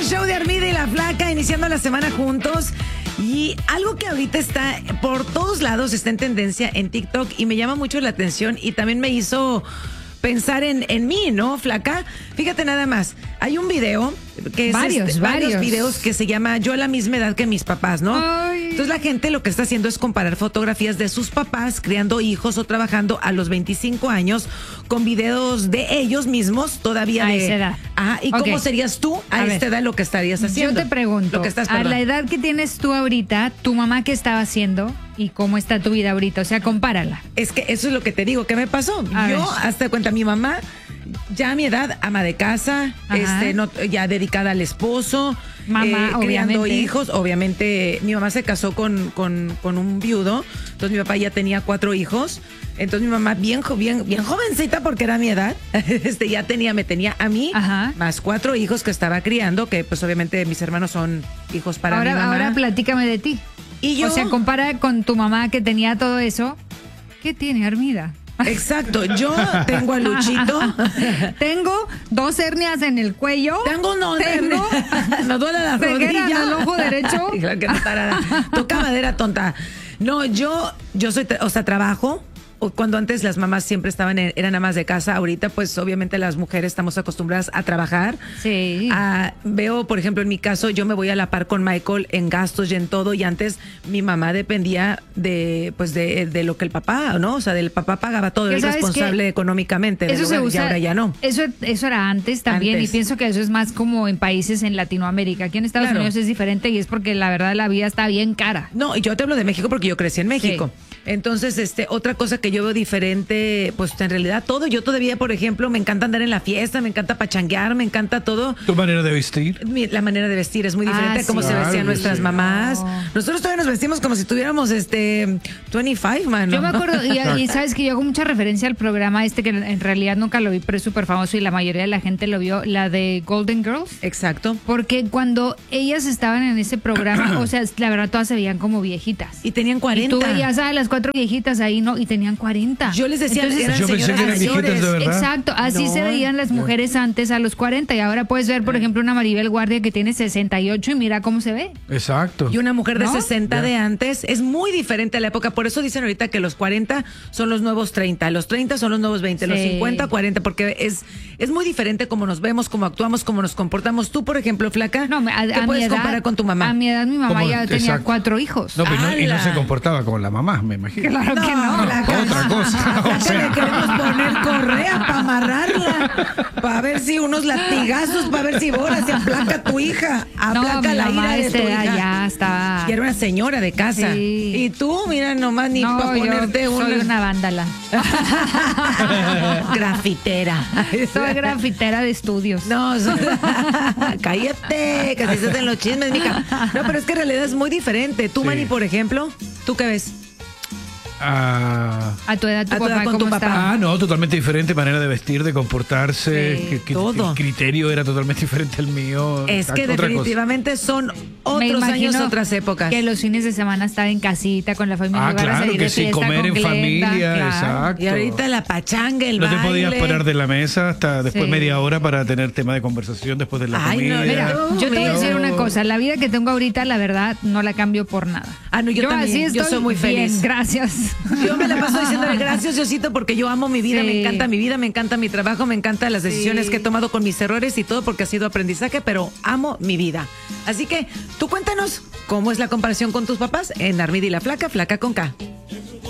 show de Armida y la Flaca, iniciando la semana juntos. Y algo que ahorita está por todos lados, está en tendencia en TikTok y me llama mucho la atención y también me hizo pensar en mí, ¿no, Flaca? Fíjate nada más, hay un video que es varios videos que se llama Yo a la misma edad que mis papás, ¿no? Ay. Entonces la gente lo que está haciendo es comparar fotografías de sus papás criando hijos o trabajando a los 25 años con videos de ellos mismos todavía a de esa edad. Ah, ¿y cómo serías tú a esta edad lo que estarías haciendo? Yo te pregunto, a la edad que tienes tú ahorita, tu mamá qué estaba haciendo y cómo está tu vida ahorita, o sea, compárala. Es que eso es lo que te digo, ¿qué me pasó? Yo, hasta cuenta, mi mamá, ya a mi edad, ama de casa, ya dedicada al esposo, mamá, criando hijos. Obviamente, mi mamá se casó con un viudo, entonces mi papá ya tenía 4 hijos. Entonces mi mamá bien jovencita porque era mi edad, me tenía a mí, más 4 hijos que estaba criando, que pues obviamente mis hermanos son hijos para mi mamá. Ahora platícame de ti. Y yo, o sea, compara con tu mamá que tenía todo eso. ¿Qué tiene Armida? Exacto, yo tengo a Luchito. Tengo 2 hernias en el cuello. Me duele la rodilla. En el ojo derecho. Toca madera, tonta. No, yo soy, trabajo. Cuando antes las mamás siempre eran amas de casa, ahorita pues obviamente las mujeres estamos acostumbradas a trabajar. Sí. Veo, por ejemplo, en mi caso, yo me voy a la par con Michael en gastos y en todo, y antes mi mamá dependía de lo que el papá, ¿no? O sea, del papá pagaba todo, era responsable económicamente. Eso se usa, y ahora ya no. Eso era antes también, y pienso que eso es más como en países en Latinoamérica. Aquí en Estados Unidos es diferente y es porque la verdad la vida está bien cara. No, y yo te hablo de México porque yo crecí en México. Sí. Entonces, otra cosa que yo veo diferente, pues en realidad todo. Yo todavía, por ejemplo, me encanta andar en la fiesta, me encanta pachanguear, me encanta todo. ¿Tu manera de vestir? La manera de vestir es muy diferente a cómo se vestían nuestras mamás. Nosotros todavía nos vestimos como si tuviéramos 25, mano. Yo me acuerdo, y sabes que yo hago mucha referencia al programa que en realidad nunca lo vi, pero es súper famoso y la mayoría de la gente lo vio, la de Golden Girls. Exacto. Porque cuando ellas estaban en ese programa, o sea, la verdad todas se veían como viejitas. Y tenían 40. Y tú veías a las 4 viejitas ahí, ¿no? Y tenían 40. Yo les decía, entonces, yo pensé que eran viejitas de verdad. Exacto, así se veían las mujeres antes a los 40 y ahora puedes ver, por ejemplo, una Maribel Guardia que tiene 68 y mira cómo se ve. Exacto. Y una mujer de 60 de antes es muy diferente a la época, por eso dicen ahorita que los 40 son los nuevos 30, los 30 son los nuevos 20, los 50, 40, porque es muy diferente cómo nos vemos, cómo actuamos, cómo nos comportamos. Tú, por ejemplo, Flaca, ¿qué puedes comparar con tu mamá? A mi edad mi mamá ya tenía 4 hijos. No, pero y no se comportaba como la mamá, me imagino. Claro que no. Otra cosa. O sea, le queremos poner correa para amarrarla, para ver si unos latigazos, para ver si ahora se aplaca tu hija, aplaca la ira de tu hija. Ya está. Y era una señora de casa. Sí. Y tú, mira, nomás ni para ponerte soy una vándala. Grafitera. Soy grafitera de estudios. No, cállate, que si estás en los chismes, mija. No, pero es que en realidad es muy diferente. Tú, Manny, por ejemplo, ¿tú qué ves? A tu edad, tu papá, con tu papá. No, totalmente diferente manera de vestir, de comportarse. Todo. El criterio era totalmente diferente al mío. Es que definitivamente son otros años, otras épocas. Que los fines de semana estar en casita con la familia. Claro que sí, comer en familia, exacto. Y ahorita la pachanga, el baile. No te podías parar de la mesa hasta después media hora para tener tema de conversación después de la comida. No, mira, yo te voy a decir una cosa. La vida que tengo ahorita, la verdad, no la cambio por nada. No, yo también. Yo soy muy feliz. Bien, gracias. Yo me la paso diciéndole gracias, Diosito, porque yo amo mi vida, me encanta mi vida, me encanta mi trabajo, me encantan las decisiones que he tomado con mis errores y todo porque ha sido aprendizaje, pero amo mi vida. Así que tú cuéntanos cómo es la comparación con tus papás en Armida y la Flaca, Flaca con K.